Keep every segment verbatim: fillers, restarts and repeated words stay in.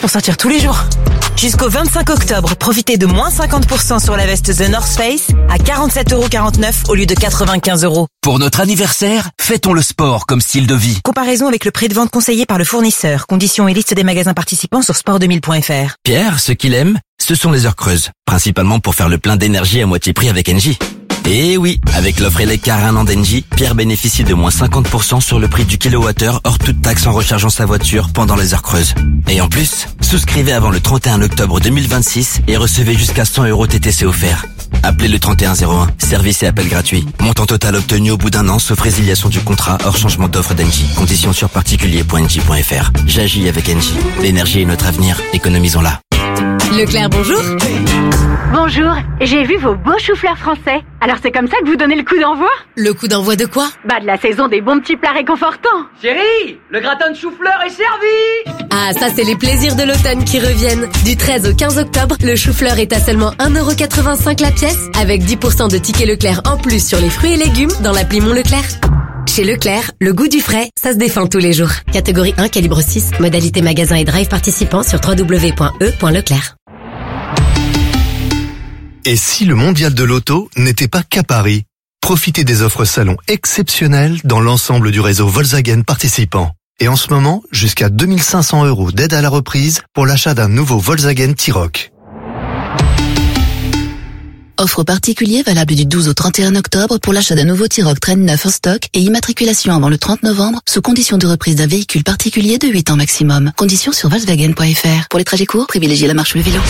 pour sortir tous les jours. Jusqu'au vingt-cinq octobre, profitez de moins cinquante pour cent sur la veste The North Face à quarante-sept euros quarante-neuf au lieu de quatre-vingt-quinze euros. Pour notre anniversaire, fêtons le sport comme style de vie. Comparaison avec le prix de vente conseillé par le fournisseur. Conditions et liste des magasins participants sur sport deux mille point f r. Pierre, ce qu'il aime, ce sont les heures creuses. Principalement pour faire le plein d'énergie à moitié prix avec Engie. Et oui, avec l'offre Eleccar un an d'Engie, Pierre bénéficie de moins cinquante pour cent sur le prix du kilowattheure hors toute taxe en rechargeant sa voiture pendant les heures creuses. Et en plus, souscrivez avant le trente et un octobre deux mille vingt-six et recevez jusqu'à cent euros T T C offerts. Appelez le trente et un zéro un, service et appel gratuit. Montant total obtenu au bout d'un an, sauf résiliation du contrat hors changement d'offre d'Engie. Conditions sur particulier point engie point f r. J'agis avec Engie. L'énergie est notre avenir, économisons-la. Leclerc, bonjour. Bonjour, j'ai vu vos beaux choux-fleurs français. Alors c'est comme ça que vous donnez le coup d'envoi? Le coup d'envoi de quoi? Bah de la saison des bons petits plats réconfortants. Chérie, le gratin de chou-fleur est servi. Ah, ça c'est les plaisirs de l'automne qui reviennent. Du treize au quinze octobre, le chou-fleur est à seulement un euro quatre-vingt-cinq la pièce, avec dix pour cent de tickets Leclerc en plus sur les fruits et légumes dans l'appli Mon Leclerc. Chez Leclerc, le goût du frais, ça se défend tous les jours. Catégorie un, calibre six, modalité magasin et drive participant sur w w w point e point leclerc. Et si le mondial de l'auto n'était pas qu'à Paris? Profitez des offres salon exceptionnelles dans l'ensemble du réseau Volkswagen participant. Et en ce moment, jusqu'à deux mille cinq cents euros d'aide à la reprise pour l'achat d'un nouveau Volkswagen T-Roc. Offre particulier valable du douze au trente et un octobre pour l'achat d'un nouveau T-Roc Train neuf en stock et immatriculation avant le trente novembre sous condition de reprise d'un véhicule particulier de huit ans maximum. Conditions sur volkswagen point f r. Pour les trajets courts, privilégiez la marche ou le vélo.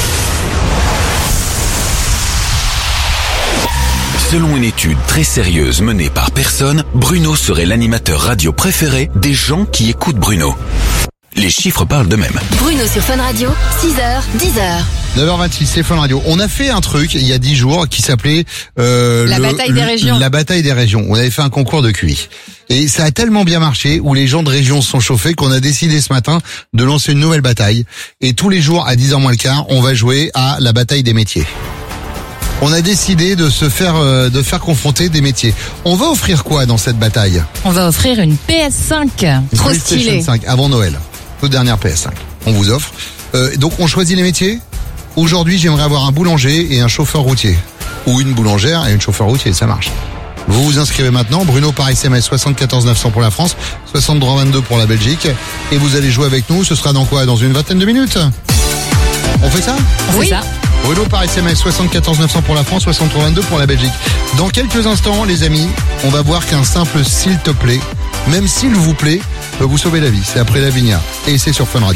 Selon une étude très sérieuse menée par personne, Bruno serait l'animateur radio préféré des gens qui écoutent Bruno. Les chiffres parlent d'eux-mêmes. Bruno sur Fun Radio, six heures, dix heures. neuf heures vingt-six, c'est Fun Radio. On a fait un truc il y a dix jours qui s'appelait euh, La le, bataille des régions. La bataille des régions. On avait fait un concours de Q I. Et ça a tellement bien marché, où les gens de région se sont chauffés, qu'on a décidé ce matin de lancer une nouvelle bataille. Et tous les jours, à dix heures moins le quart, on va jouer à la bataille des métiers. On a décidé de se faire euh, de faire confronter des métiers. On va offrir quoi dans cette bataille? On va offrir une P S cinq. Une Trop PlayStation stylé. cinq avant Noël. Toute dernière P S cinq. On vous offre. Euh, donc on choisit les métiers. Aujourd'hui, j'aimerais avoir un boulanger et un chauffeur routier. Ou une boulangère et une chauffeur routier, ça marche. Vous vous inscrivez maintenant. Bruno par S M S soixante-quatorze neuf cents pour la France, soixante-trois vingt-deux pour la Belgique. Et vous allez jouer avec nous. Ce sera dans quoi? Dans une vingtaine de minutes. On fait ça? On Oui. fait ça. Bruno par S M S soixante-quatorze neuf cents pour la France, soixante-trois vingt-deux pour la Belgique. Dans quelques instants, les amis, on va voir qu'un simple s'il te plaît, même s'il vous plaît, peut vous sauver la vie. C'est après la Vignard. Et c'est sur Fun Radio.